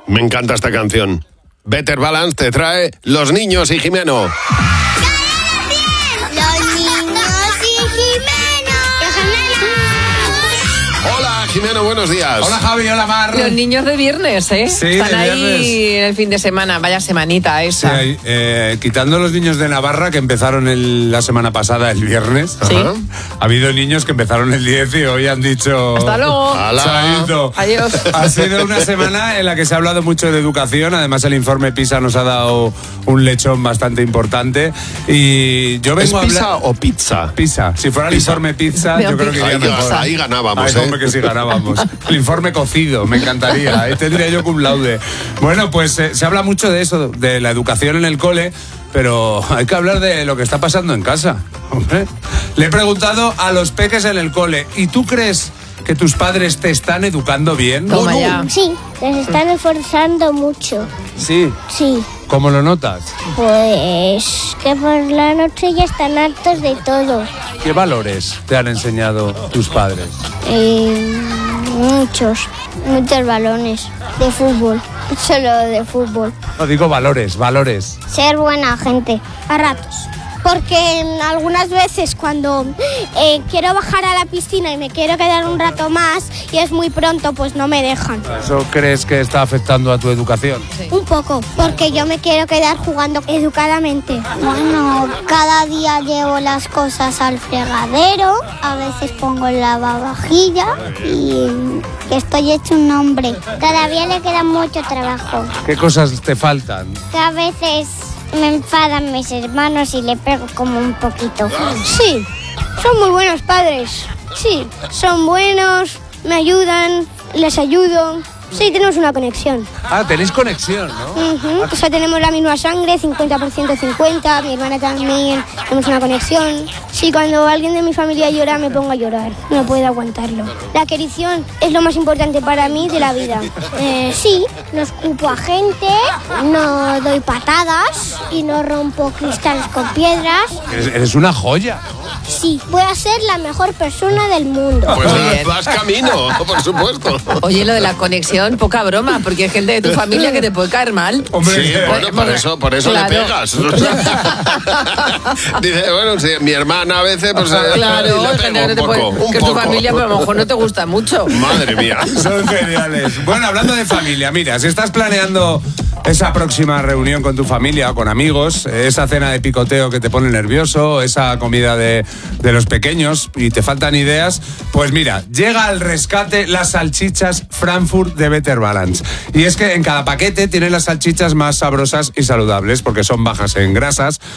Me encanta esta canción. Better Balance te trae Los Niños y Jimeno. Hola, Jimeno, buenos días. Hola, Javi, hola, Mar. Los niños de viernes, ¿eh? Sí, están de ahí viernes. en el fin de semana, vaya semanita esa. Sí, quitando los niños de Navarra que empezaron la semana pasada, el viernes. Sí. Ajá. Ha habido niños que empezaron el 10 y hoy han dicho... Hasta luego. Hala. Chaito. Adiós. Ha sido una semana en la que se ha hablado mucho de educación. Además, el informe PISA nos ha dado un lechón bastante importante. Y yo ¿Es vengo a pizza hablar... o pizza? PISA. Si fuera el informe pizza, Veo yo creo que pizza. iría Ahí, mejor. ahí ganábamos, Ay, hombre, que sí ganábamos. El informe cocido, me encantaría. Ahí tendría yo cum laude. Bueno, pues se habla mucho de eso, de la educación en el cole, pero hay que hablar de lo que está pasando en casa. Hombre. Le he preguntado a los peques en el cole, ¿y tú crees que tus padres te están educando bien? Toma ya. Sí, les están esforzando mucho. Sí. Sí, ¿Cómo lo notas? pues que por la noche ya están hartos de todo. ¿Qué valores te han enseñado tus padres? Muchos balones de fútbol, solo de fútbol. No digo valores. Ser buena gente, a ratos. Porque algunas veces cuando quiero bajar a la piscina y me quiero quedar un rato más y es muy pronto, pues no me dejan. ¿Eso crees que está afectando a tu educación? Un poco, porque yo me quiero quedar jugando educadamente. Bueno, cada día llevo las cosas al fregadero, a veces pongo el lavavajilla y estoy hecho un hombre. Todavía le queda mucho trabajo. ¿Qué cosas te faltan? Que a veces me enfadan mis hermanos y le pego como un poquito. Sí, son muy buenos padres. Sí, son buenos, me ayudan, les ayudo. Sí, tenemos una conexión. Ah, tenéis conexión, ¿no? O sea, tenemos la misma sangre, 50% 50, mi hermana también, tenemos una conexión. Sí, cuando alguien de mi familia llora, me pongo a llorar, no puedo aguantarlo. La querición es lo más importante para mí de la vida. Sí, no escupo a gente, no doy patadas y no rompo cristales con piedras. Eres una joya. Sí, voy a ser la mejor persona del mundo. Pues Oye. vas camino, por supuesto. Oye, lo de la conexión, poca broma, porque hay gente de tu familia que te puede caer mal. Hombre, Sí, bueno, por eso Claro. le pegas. Dice, bueno, sí, mi hermana a veces, pues Claro, le hay pego gente que, un te puede- poco. que tu familia pues, a lo mejor no te gusta mucho. Madre mía. son geniales. Bueno, hablando de familia, mira, si estás planeando esa próxima reunión con tu familia o con amigos, esa cena de picoteo que te pone nervioso, esa comida de los pequeños y te faltan ideas, pues mira, llega al rescate las salchichas Frankfurt de Better Balance. Y es que en cada paquete tienen las salchichas más sabrosas y saludables porque son bajas en grasas,